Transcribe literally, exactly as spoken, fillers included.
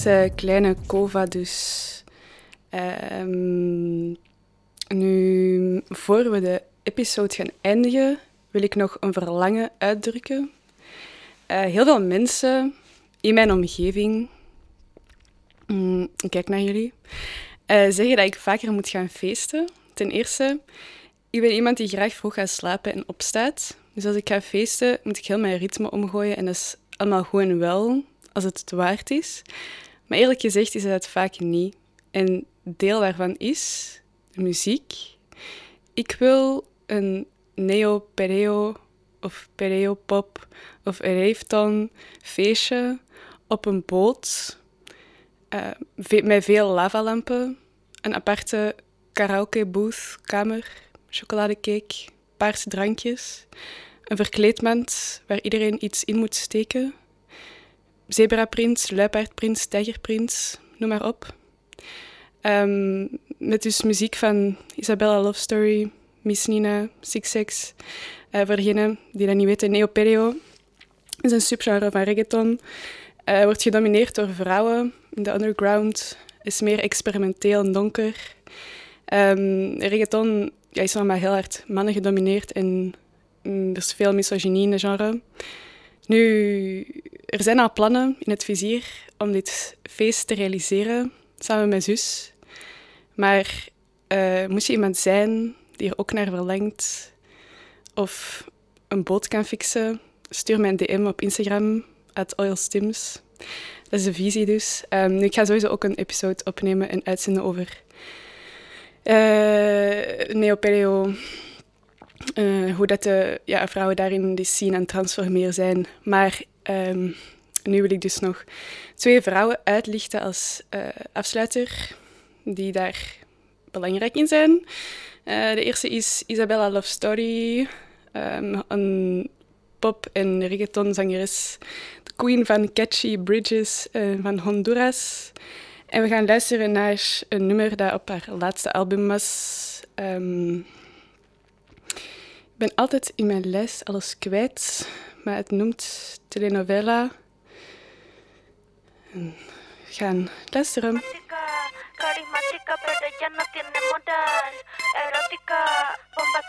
is uh, Kleine Kova dus. Um, nu, voor we de episode gaan eindigen, wil ik nog een verlangen uitdrukken. Uh, heel veel mensen in mijn omgeving, mm, ik kijk naar jullie, uh, zeggen dat ik vaker moet gaan feesten. Ten eerste, ik ben iemand die graag vroeg gaat slapen en opstaat. Dus als ik ga feesten, moet ik heel mijn ritme omgooien. En dat is allemaal goed en wel, als het het waard is. Maar eerlijk gezegd is dat het vaak niet. En deel daarvan is de muziek. Ik wil een neo-pereo of pereo-pop of reggaeton feestje op een boot uh, ve- met veel lavalampen, een aparte karaoke-booth, kamer, chocoladecake, paarse drankjes, een verkleedmand waar iedereen iets in moet steken, zebraprins, luipaardprins, tijgerprins, noem maar op. Um, met dus muziek van Isabella Love Story, Miss Nina, Six Sex. Uh, voor degenen die dat niet weten, neo-pereo is een subgenre van reggaeton. Uh, wordt gedomineerd door vrouwen. In de underground is meer experimenteel en donker. Um, reggaeton ja, is allemaal heel hard mannen gedomineerd en mm, er is veel misogynie in de genre. Nu, er zijn al plannen in het vizier om dit feest te realiseren, samen met mijn zus. Maar uh, moest je iemand zijn die er ook naar verlangt of een boot kan fixen, stuur mij een D M op Instagram, at oilstims. Dat is de visie dus. Um, nu, ik ga sowieso ook een episode opnemen en uitzenden over uh, neo-pereo. Uh, hoe dat de ja, vrouwen daarin die scene aan het transformeren zijn. Maar um, nu wil ik dus nog twee vrouwen uitlichten als uh, afsluiter, die daar belangrijk in zijn. Uh, de eerste is Isabella Love Story, um, een pop- en reggaeton-zangeres, de queen van Catchy Bridges uh, van Honduras. En we gaan luisteren naar een nummer dat op haar laatste album was. Um, ik ben altijd in mijn lijst alles kwijt, maar het noemt Telenovela. En we gaan luisteren. Carismática, pero ella no tiene moral. Erótica, bomba